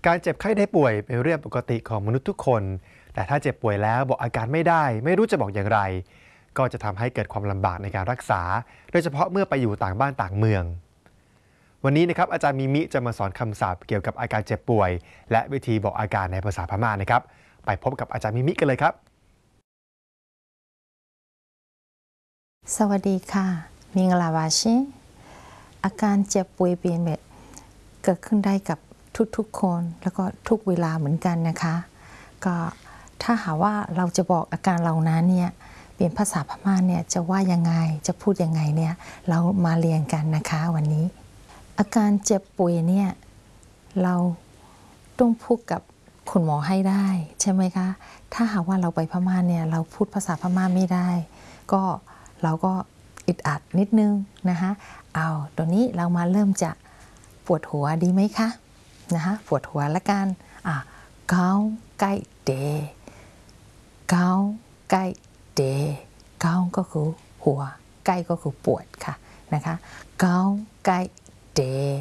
การเจ็บไข้ได้ป่วยเป็นเรื่องปกติของมนุษย์ทุกคนแต่ถ้าเจ็บป่วยแล้วบอกอาการไม่ได้ไม่รู้จะบอกอย่างไรก็จะทำให้เกิดความลำบากในการรักษาโดยเฉพาะเมื่อไปอยู่ต่างบ้านต่างเมืองวันนี้นะครับอาจารย์มิมิจะมาสอนคำศัพท์เกี่ยวกับอาการเจ็บป่วยและวิธีบอกอาการในภาษาพม่านะครับไปพบกับอาจารย์มิมิกันเลยครับสวัสดีค่ะมิงลาวาชิอาการเจ็บป่วยเป็นแบบเกิดขึ้นได้กับทุกๆคนแล้วก็ทุกเวลาเหมือนกันนะคะก็ถ้าหาว่าเราจะบอกอาการเรานั้นเนี่ยเป็นภาษาพม่าเนี่ยจะว่ายังไงจะพูดยังไงเนี่ยเรามาเรียนกันนะคะวันนี้อาการเจ็บป่วยเนี่ยเราต้องพูดกับคุณหมอให้ได้ใช่ไหมคะถ้าหากว่าเราไปพม่าเนี่ยเราพูดภาษาพม่าไม่ได้ก็เราก็อึดอัดนิดนึงนะคะเอาตอนนี้เรามาเริ่มจะปวดหัวดีไหมคะนะคะปวดหัวละกันเกาไก่เดเกาไก่เดเกาก็คือหัวไก่ก็คือปวดค่ะนะคะเกาไก่เด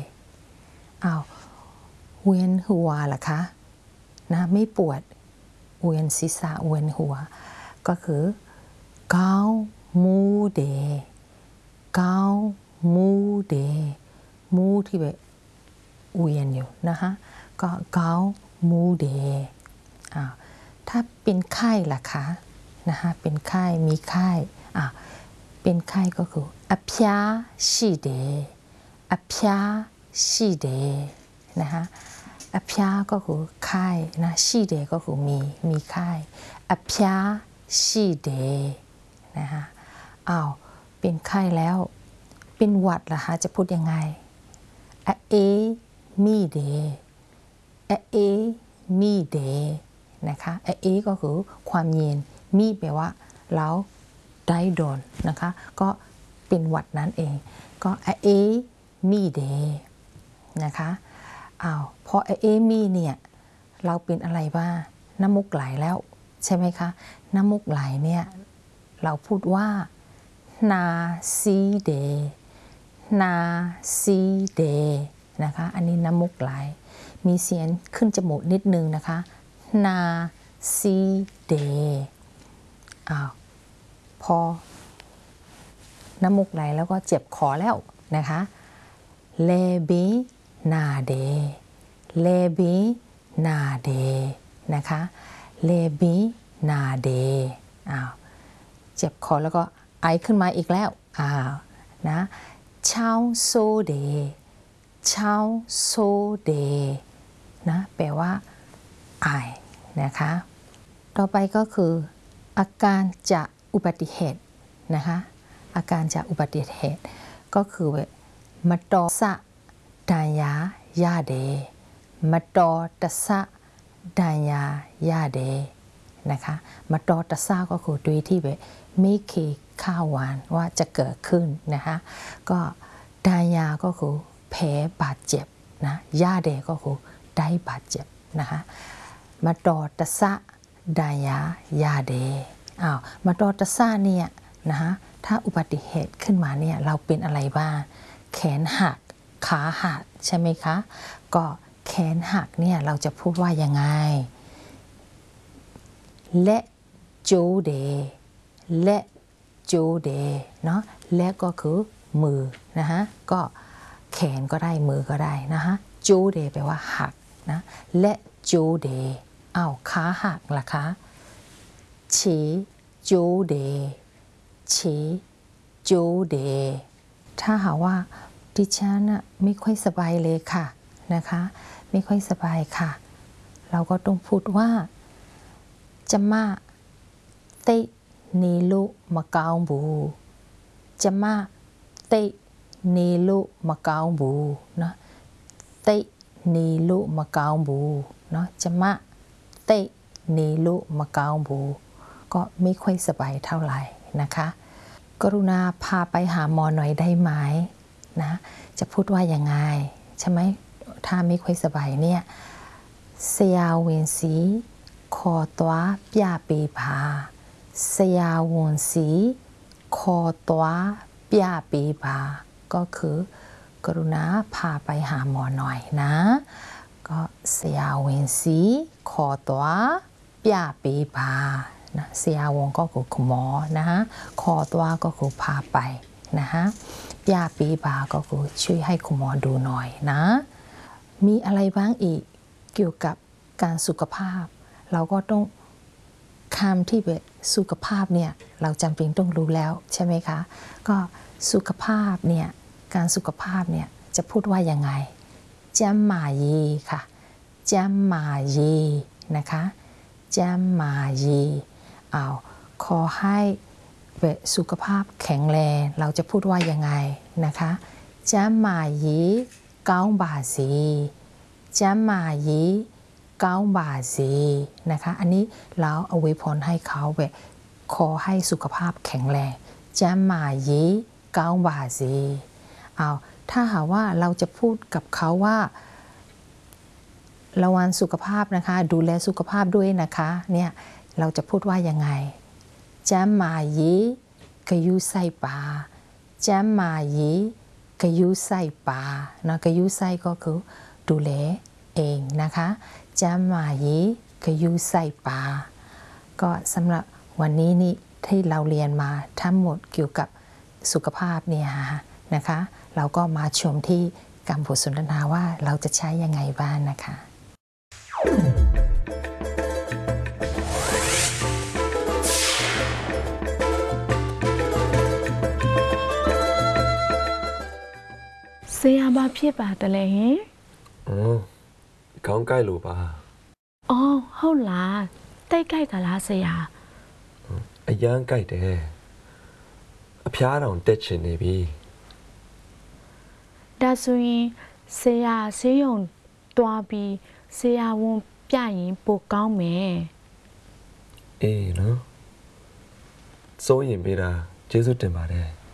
เวียนหัวล่ะคะนะไม่ปวดเวียนศีรษะเวียนหัวก็คือเกามูเดเกามูเดมูที่แบบเวียนอยู่นะคะก็เกามูเดถ้าเป็นไข้ล่ะคะนะคะเป็นไข้มีไข้เป็นไข้ก็คืออพยาชีเดอพยาชีเดนะคะอพยาก็คือไข้นะชีเดก็คือมีไข้อพยาชีเดนะคะเป็นไข้แล้วเป็นหวัดล่ะคะจะพูดยังไงมีเดมีเดนะคะก็คือความเย็นมีแปลว่าเราได้โดนนะคะก็เป็นหวัดนั้นเองก็มีเดนะคะพอมีเนี่ยเราเป็นอะไรบ้างน้ำมูกไหลแล้วใช่ไหมคะน้ำมูกไหลเนี่ยเราพูดว่านาซีเดนาซีเดนะคะอันนี้น้ำมูกไหลมีเสียงขึ้นจมูกนิดนึงนะคะนาซีเดพอน้ำมูกไหลแล้วก็เจ็บคอแล้วนะคะเลบีนาเดเลบีนาเดนะคะเลบีนาเดเจ็บคอแล้วก็ไอขึ้นมาอีกแล้วนะเช้าโซเดเช้าโซเดนะแปลว่าไอนะคะต่อไปก็คืออาการจากอุบัติเหตุนะคะอาการจากอุบัติเหตุก็คือมาตอสะดายายาเดมาตอตสะดายายาเดนะคะมาตอตสะก็คือโดยที่ไม่เคยคาดหวังว่าจะเกิดขึ้นนะคะก็ดายาก็คือแผลบาดเจ็บนะยาเดก็คือได้บาดเจ็บนะคะมาตอตสะดายายาเดมาตอตสะเนี่ยนะคะถ้าอุบัติเหตุขึ้นมาเนี่ยเราเป็นอะไรบ้างแขนหักขาหักใช่ไหมคะก็แขนหักเนี่ยเราจะพูดว่ายังไงและโจเดและโจเดเนาะและก็คือมือนะคะก็แขนก็ได้มือก็ได้นะคะโจเดแปลว่าหักนะและโจเดขาหักล่ะคะเฉโจเดเฉโจเดถ้าหาว่าดิฉันไม่ค่อยสบายเลยค่ะนะคะไม่ค่อยสบายค่ะเราก็ต้องพูดว่าจะมาเตนีลุมะกาวบูจะมาเตนีลุมะกาวบูนะเตนีลุมะกาวบูเนาะจะมาเตนีลุมะกาวบูก็ไม่ค่อยสบายเท่าไหร่นะคะกรุณาพาไปหาหมอหน่อยได้ไหมนะจะพูดว่ายังไงใช่ไหมถ้าไม่ค่อยสบายเนี่ยเสียเวนสีคอตัวปยาปีพาเสียเวนสีคอตัวปยาปีพาก็คือกรุณาพาไปหาหมอหน่อยนะก็ဆရာဝန်စီခေါ်သွားပြပေးပါนะဆရာဝန်ก็คือคุณหมอนะฮะခေါ်သွားก็คือพาไปนะฮะပြပေးပါก็คือช่วยให้คุณหมอดูหน่อยนะมีอะไรบ้างอีกเกี่ยวกับการสุขภาพเราก็ต้องคำที่เป็นสุขภาพเนี่ยเราจำเป็นต้องรู้แล้วใช่ไหมคะก็สุขภาพเนี่ยการสุขภาพเนี่ยจะพูดว่ายังไงจำหมายีค่ะจำหมายีนะคะจำหมายีเอาขอให้สุขภาพแข็งแรงเราจะพูดว่ายังไงนะคะจำหมายีก้าวบาซีจำหมายีก้าวบาซีนะคะอันนี้เราเอาไว้พรให้เขาขอให้สุขภาพแข็งแรงจำหมายีก้าวบาซีเอาถ้าหากว่าเราจะพูดกับเขาว่าระวังสุขภาพนะคะดูแลสุขภาพด้วยนะคะเนี่ยเราจะพูดว่ายังไงจำหมายีกะยุใส่ปาจำหมายีกะยุใส่ปานะกะยุใส่ก็คือดูแลเองนะคะจำหมายีกะยุใส่ปาก็สำหรับวันนี้นี่ที่เราเรียนมาทั้งหมดเกี่ยวกับสุขภาพเนี่ยนะคะเราก็มาชมที่การบทสนทนาว่าเราจะใช้ยังไงบ้างนะคะဆရာမဖြစ်ပါတယ်ဟင်ခေါင်းကိုက်လို့ပါအော်ဟုတ်လားတိတ်ကြိုက်တာလားဆရာအရန်ကိုက်တယ်အဖျားတောင်တက်ချင်နေပြီဒါဆိုရင်ဆရာဆေးရုံတွားပြီးဆရာဝန်ပြရင်ပိုကောင်းမယ်အေးနော်စိုးရင်ပေးတာကျေးဇူးတင်ပါတယ်